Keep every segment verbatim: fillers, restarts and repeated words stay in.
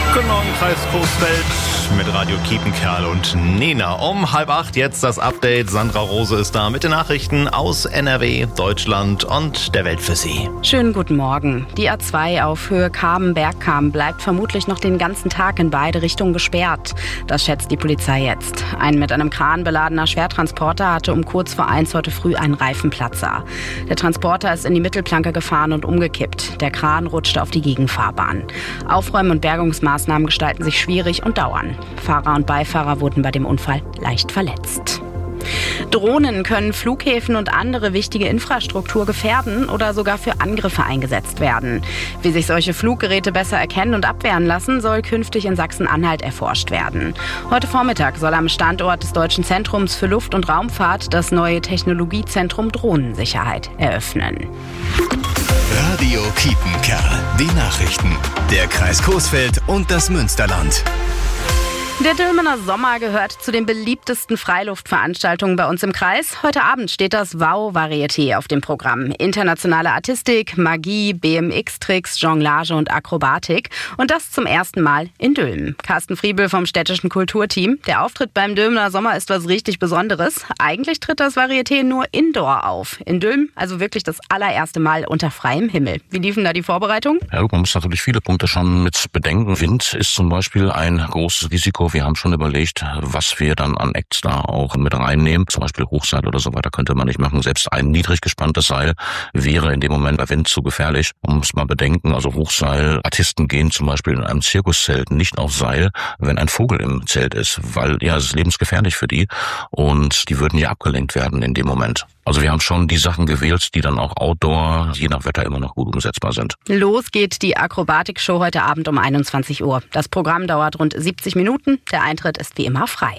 Guten Morgen, Kreis Coesfeld mit Radio Kiepenkerl und Nena. Um halb acht jetzt das Update. Sandra Rose ist da mit den Nachrichten aus N R W, Deutschland und der Welt für Sie. Schönen guten Morgen. Die A zwei auf Höhe Kamen-Bergkamen bleibt vermutlich noch den ganzen Tag in beide Richtungen gesperrt. Das schätzt die Polizei jetzt. Ein mit einem Kran beladener Schwertransporter hatte um kurz vor eins heute früh einen Reifenplatzer. Der Transporter ist in die Mittelplanke gefahren und umgekippt. Der Kran rutschte auf die Gegenfahrbahn. Aufräumen und Bergungsmaßnahmen gestalten sich schwierig und dauern. Fahrer und Beifahrer wurden bei dem Unfall leicht verletzt. Drohnen können Flughäfen und andere wichtige Infrastruktur gefährden oder sogar für Angriffe eingesetzt werden. Wie sich solche Fluggeräte besser erkennen und abwehren lassen, soll künftig in Sachsen-Anhalt erforscht werden. Heute Vormittag soll am Standort des Deutschen Zentrums für Luft- und Raumfahrt das neue Technologiezentrum Drohnensicherheit eröffnen. Radio Kiepenkerl. Die Nachrichten. Der Kreis Coesfeld und das Münsterland. Der Dülmener Sommer gehört zu den beliebtesten Freiluftveranstaltungen bei uns im Kreis. Heute Abend steht das Wow-Varieté auf dem Programm. Internationale Artistik, Magie, B M X-Tricks, Jonglage und Akrobatik. Und das zum ersten Mal in Dülmen. Carsten Friebel vom städtischen Kulturteam. Der Auftritt beim Dülmener Sommer ist was richtig Besonderes. Eigentlich tritt das Varieté nur indoor auf. In Dülmen also wirklich das allererste Mal unter freiem Himmel. Wie liefen da die Vorbereitungen? Ja, man muss natürlich viele Punkte schon mit bedenken. Wind ist zum Beispiel ein großes Risiko. Wir haben schon überlegt, was wir dann an Acts da auch mit reinnehmen. Zum Beispiel Hochseil oder so weiter könnte man nicht machen. Selbst ein niedrig gespanntes Seil wäre in dem Moment bei Wind zu gefährlich. Man muss mal bedenken, also Hochseil, Artisten gehen zum Beispiel in einem Zirkuszelt nicht auf Seil, wenn ein Vogel im Zelt ist, weil ja, es ist lebensgefährlich für die und die würden ja abgelenkt werden in dem Moment. Also wir haben schon die Sachen gewählt, die dann auch outdoor, je nach Wetter, immer noch gut umsetzbar sind. Los geht die Akrobatik-Show heute Abend um einundzwanzig Uhr. Das Programm dauert rund siebzig Minuten. Der Eintritt ist wie immer frei.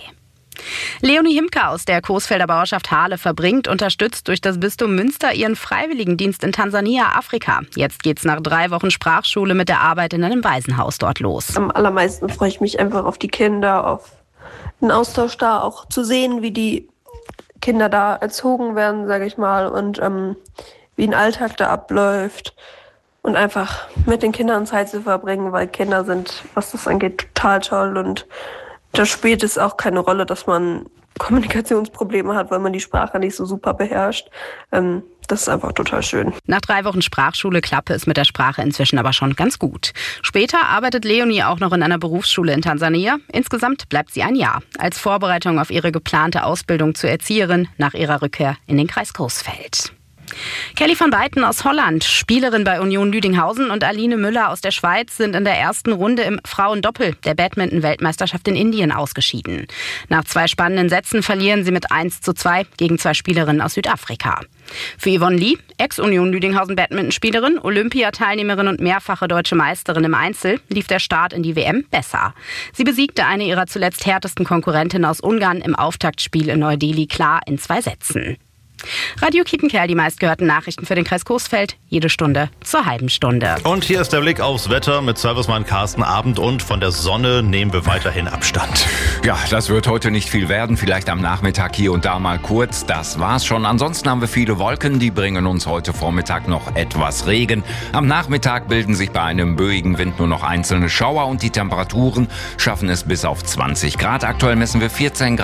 Leonie Himke aus der Coesfelder Bauerschaft Hahle verbringt, unterstützt durch das Bistum Münster, ihren Freiwilligendienst in Tansania, Afrika. Jetzt geht's nach drei Wochen Sprachschule mit der Arbeit in einem Waisenhaus dort los. Am allermeisten freue ich mich einfach auf die Kinder, auf den Austausch da, auch zu sehen, wie die Kinder da erzogen werden, sage ich mal, und ähm, wie ein Alltag da abläuft und einfach mit den Kindern Zeit zu verbringen, weil Kinder sind, was das angeht, total toll und da spielt es auch keine Rolle, dass man Kommunikationsprobleme hat, weil man die Sprache nicht so super beherrscht. Ähm, das ist einfach total schön. Nach drei Wochen Sprachschule klappe es mit der Sprache inzwischen aber schon ganz gut. Später arbeitet Leonie auch noch in einer Berufsschule in Tansania. Insgesamt bleibt sie ein Jahr als Vorbereitung auf ihre geplante Ausbildung zur Erzieherin nach ihrer Rückkehr in den Kreis Coesfeld. Kelly van Beiten aus Holland, Spielerin bei Union Lüdinghausen, und Aline Müller aus der Schweiz sind in der ersten Runde im Frauendoppel der Badminton-Weltmeisterschaft in Indien ausgeschieden. Nach zwei spannenden Sätzen verlieren sie mit eins zu zwei gegen zwei Spielerinnen aus Südafrika. Für Yvonne Lee, Ex-Union Lüdinghausen-Badminton-Spielerin, Olympiateilnehmerin und mehrfache deutsche Meisterin im Einzel, lief der Start in die W M besser. Sie besiegte eine ihrer zuletzt härtesten Konkurrentinnen aus Ungarn im Auftaktspiel in Neu-Delhi klar in zwei Sätzen. Radio Kiepenkerl, die meistgehörten Nachrichten für den Kreis Coesfeld, jede Stunde zur halben Stunde. Und hier ist der Blick aufs Wetter mit Servicemann Carsten Abend, und von der Sonne nehmen wir weiterhin Abstand. Ja, das wird heute nicht viel werden, vielleicht am Nachmittag hier und da mal kurz, das war's schon. Ansonsten haben wir viele Wolken, die bringen uns heute Vormittag noch etwas Regen. Am Nachmittag bilden sich bei einem böigen Wind nur noch einzelne Schauer und die Temperaturen schaffen es bis auf zwanzig Grad. Aktuell messen wir vierzehn Grad.